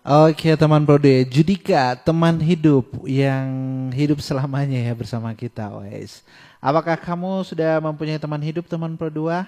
Oke teman Prode, Judika teman hidup yang hidup selamanya ya bersama kita wes. Apakah kamu sudah mempunyai teman hidup teman Pro 2?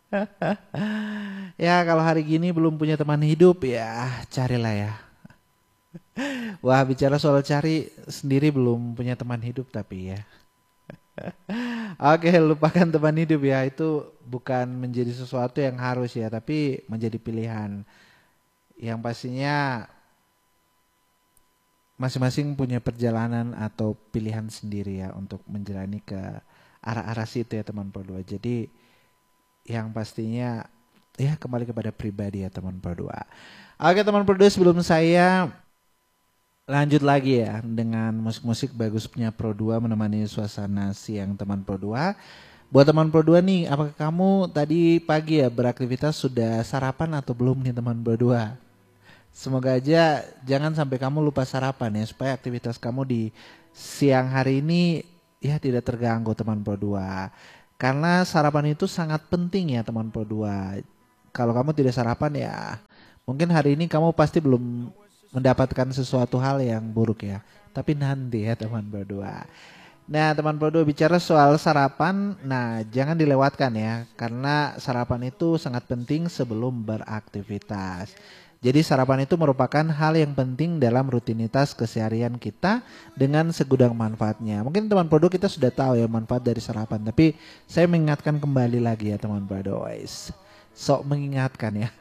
Ya kalau hari gini belum punya teman hidup ya carilah ya. Wah bicara soal cari sendiri belum punya teman hidup tapi ya. Oke lupakan teman hidup ya itu bukan menjadi sesuatu yang harus ya tapi menjadi pilihan. Yang pastinya masing-masing punya perjalanan atau pilihan sendiri ya untuk menjalani ke arah-arah situ ya teman Pro 2. Jadi yang pastinya ya kembali kepada pribadi ya teman Pro 2. Oke teman Pro 2 sebelum saya lanjut lagi ya dengan musik-musik bagus punya Pro 2 menemani suasana siang teman Pro 2. Buat teman Pro 2 nih, apakah kamu tadi pagi ya beraktivitas sudah sarapan atau belum nih teman Pro 2? Semoga aja jangan sampai kamu lupa sarapan ya supaya aktivitas kamu di siang hari ini ya tidak terganggu teman Pro 2. Karena sarapan itu sangat penting ya teman Pro 2. Kalau kamu tidak sarapan ya mungkin hari ini kamu pasti belum mendapatkan sesuatu hal yang buruk ya. Tapi nanti ya teman Pro 2. Nah teman Pro 2 bicara soal sarapan, nah jangan dilewatkan ya. Karena sarapan itu sangat penting sebelum beraktivitas. Jadi sarapan itu merupakan hal yang penting dalam rutinitas keseharian kita dengan segudang manfaatnya. Mungkin teman Pro 2 kita sudah tahu ya manfaat dari sarapan. Tapi saya mengingatkan kembali lagi ya teman Pro 2. Sok mengingatkan ya.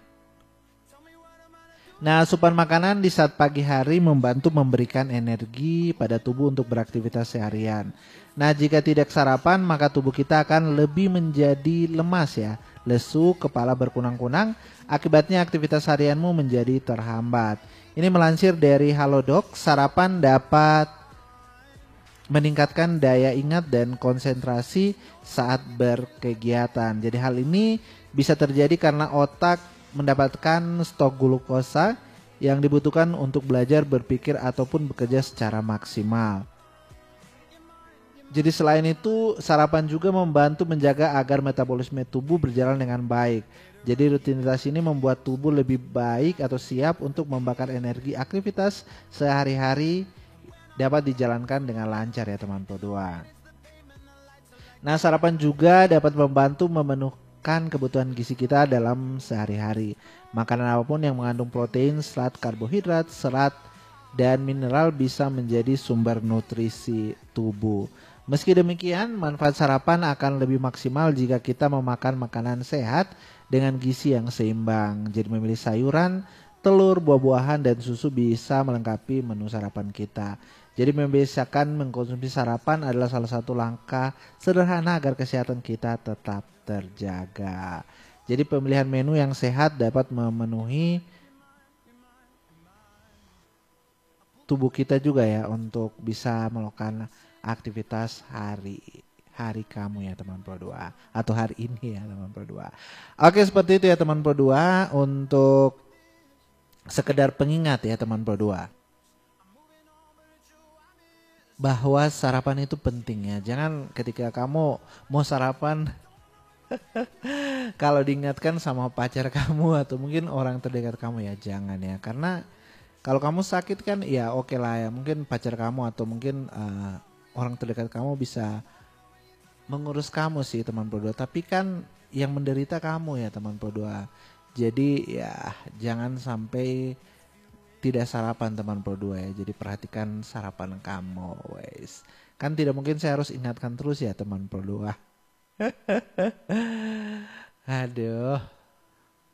Nah, asupan makanan di saat pagi hari membantu memberikan energi pada tubuh untuk beraktivitas seharian. Nah, jika tidak sarapan, maka tubuh kita akan lebih menjadi lemas ya, lesu, kepala berkunang-kunang, akibatnya aktivitas harianmu menjadi terhambat. Ini melansir dari Halodoc, sarapan dapat meningkatkan daya ingat dan konsentrasi saat berkegiatan. Jadi hal ini bisa terjadi karena otak mendapatkan stok glukosa yang dibutuhkan untuk belajar, berpikir ataupun bekerja secara maksimal. Jadi selain itu sarapan juga membantu menjaga agar metabolisme tubuh berjalan dengan baik. Jadi rutinitas ini membuat tubuh lebih baik atau siap untuk membakar energi. Aktivitas sehari-hari dapat dijalankan dengan lancar ya teman Pro 2. Nah sarapan juga dapat membantu memenuhkan kebutuhan gizi kita dalam sehari-hari. Makanan apapun yang mengandung protein, serat, karbohidrat, serat, dan mineral bisa menjadi sumber nutrisi tubuh. Meski demikian, manfaat sarapan akan lebih maksimal jika kita memakan makanan sehat dengan gizi yang seimbang. Jadi memilih sayuran, telur, buah-buahan, dan susu bisa melengkapi menu sarapan kita. Jadi membiasakan mengkonsumsi sarapan adalah salah satu langkah sederhana agar kesehatan kita tetap terjaga. Jadi pemilihan menu yang sehat dapat memenuhi tubuh kita juga ya untuk bisa melakukan aktivitas hari kamu ya teman Pro 2 atau hari ini ya teman Pro 2. Oke seperti itu ya teman Pro 2 untuk sekedar pengingat ya teman Pro 2 bahwa sarapan itu penting ya. Jangan ketika kamu mau sarapan kalau diingatkan sama pacar kamu atau mungkin orang terdekat kamu ya jangan ya. Karena kalau kamu sakit kan ya oke lah ya. Mungkin pacar kamu atau mungkin orang terdekat kamu bisa mengurus kamu sih teman Pro 2. Tapi kan yang menderita kamu ya teman Pro 2. Jadi ya jangan sampai tidak sarapan teman Pro 2 ya. Jadi perhatikan sarapan kamu wes. Kan tidak mungkin saya harus ingatkan terus ya teman Pro 2.